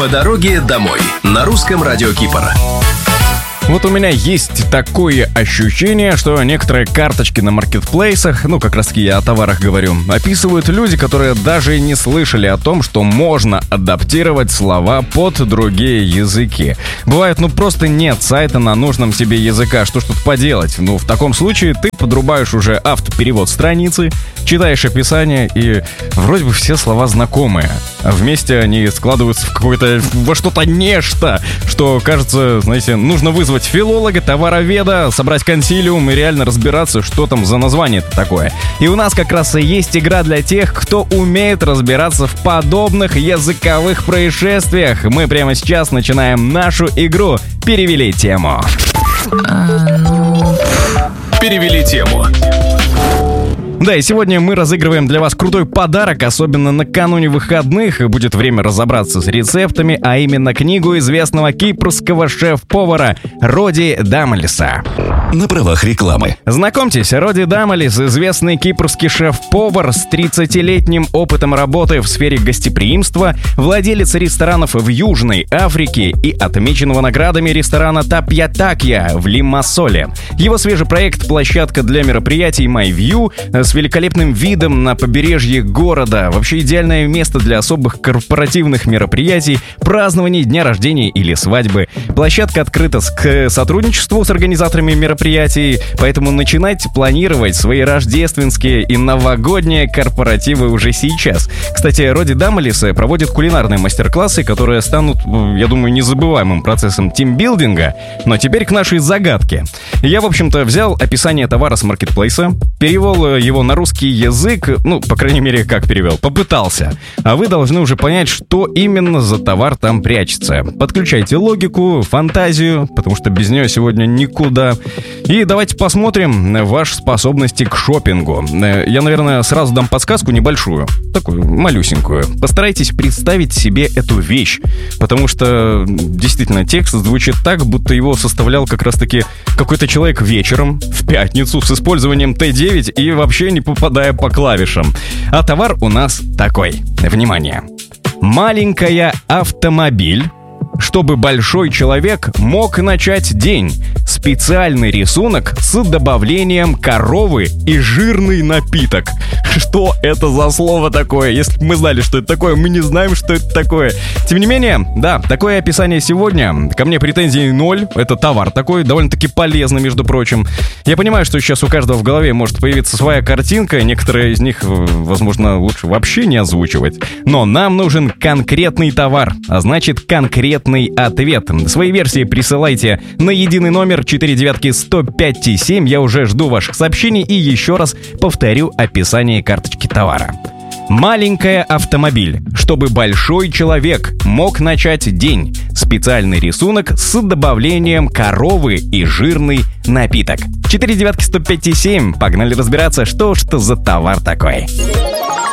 По дороге домой на русском радио Кипр. Вот у меня есть такое ощущение, что некоторые карточки на маркетплейсах, как раз таки я о товарах говорю, описывают люди, которые даже не слышали о том, что можно адаптировать слова под другие языки. Бывает, просто нет сайта на нужном тебе языка, что ж тут поделать? В таком случае ты подрубаешь уже автоперевод страницы, читаешь описание, и вроде бы все слова знакомые, а вместе они складываются во что-то нечто, что, кажется, знаете, нужно вызвать филолога, товароведа, собрать консилиум и реально разбираться, что там за название-то такое. И у нас как раз и есть игра для тех, кто умеет разбираться в подобных языковых происшествиях. Мы прямо сейчас начинаем нашу игру «Перевели тему». Перевели тему. Да, и сегодня мы разыгрываем для вас крутой подарок, особенно накануне выходных. Будет время разобраться с рецептами, а именно книгу известного кипрского шеф-повара Роди Дамалиса. На правах рекламы. Знакомьтесь, Роди Дамалис — известный кипрский шеф-повар с 30-летним опытом работы в сфере гостеприимства, владелец ресторанов в Южной Африке и отмеченного наградами ресторана Тапья Такья в Лимассоле. Его свежий проект — площадка для мероприятий MyView с великолепным видом на побережье города. Вообще идеальное место для особых корпоративных мероприятий, празднований, дня рождения или свадьбы. Площадка открыта к сотрудничеству с организаторами мероприятий, поэтому начинайте планировать свои рождественские и новогодние корпоративы уже сейчас. Кстати, Роди Дамалис проводит кулинарные мастер-классы, которые станут, я думаю, незабываемым процессом тимбилдинга. Но теперь к нашей загадке. Я, в общем-то, взял описание товара с маркетплейса, перевел его на русский язык, по крайней мере, как перевел, попытался. А вы должны уже понять, что именно за товар там прячется. Подключайте логику, фантазию, потому что без нее сегодня никуда. И давайте посмотрим ваши способности к шопингу. Я, наверное, сразу дам подсказку небольшую, такую малюсенькую. Постарайтесь представить себе эту вещь, потому что действительно текст звучит так, будто его составлял как раз-таки какой-то человек вечером, в пятницу, с использованием Т9 и вообще не попадая по клавишам. А товар у нас такой. Внимание. Маленькая автомобиль, чтобы большой человек мог начать день. Специальный рисунок с добавлением коровы и жирный напиток. Что это за слово такое? Если бы мы знали, что это такое, мы не знаем, что это такое. Тем не менее, да, такое описание сегодня. Ко мне претензий 0. Это товар такой, довольно-таки полезный, между прочим. Я понимаю, что сейчас у каждого в голове может появиться своя картинка. Некоторые из них, возможно, лучше вообще не озвучивать. Но нам нужен конкретный товар, а значит, конкретный ответ. Свои версии присылайте на единый номер 49105-7. Я уже жду ваших сообщений и еще раз повторю описание карточки товара. Маленькая автомобиль, чтобы большой человек мог начать день. Специальный рисунок с добавлением коровы и жирный напиток. 49105-7. Погнали разбираться, что за товар такой.